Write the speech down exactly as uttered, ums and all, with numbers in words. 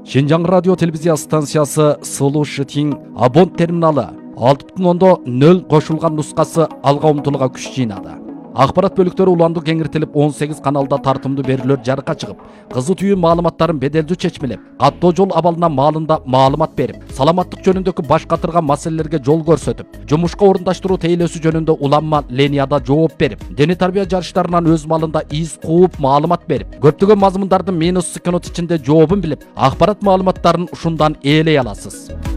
Шинжаң радио телевизия станциясы Сылу Шытин Абон терминалы алты бүтүн ондон нөл кошулган нускасы алга умтулууга күч жыйнады. Акпарат бөлүктөрү уланды кеңиртилип он сегиз каналда тартымдуу берүүлөр жарыкка чыгып, кызы түйүү маалыматтарын беделдүү чечмелеп, каттоо жол абалына маалында маалымат берип, саламаттык жөнүндөгү баш катырган маселелерге жол көрсөтүп, жумушка орундаштыруу тейлөөсү жөнүндө уланма линияда жооп берип, дене тарбия жарыштарынан өз малында из кууп маалымат берип, көптөгөн мазмундардын минус секунд ичинде жообун билип, акпарат маалыматтарын ушундан ээлей аласыз.